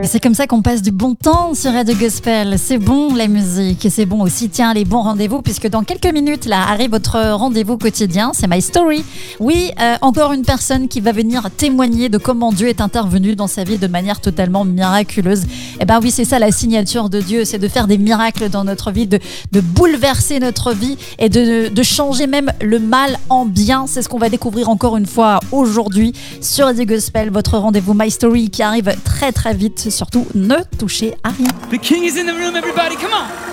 Et c'est comme ça qu'on passe du bon temps sur Radio Gospel. C'est bon la musique et c'est bon aussi, tiens, les bons rendez-vous, puisque dans quelques minutes là arrive votre rendez-vous quotidien, c'est My Story. Oui, encore une personne qui va venir témoigner de comment Dieu est intervenu dans sa vie de manière totalement miraculeuse. Et ben oui, c'est ça la signature de Dieu, c'est de faire des miracles dans notre vie, de bouleverser notre vie et de changer même le mal en bien. C'est ce qu'on va découvrir encore une fois aujourd'hui sur Radio Gospel, votre rendez-vous My Story qui arrive très très vite. Surtout, ne touchez à rien. The King is in the room, everybody, come on!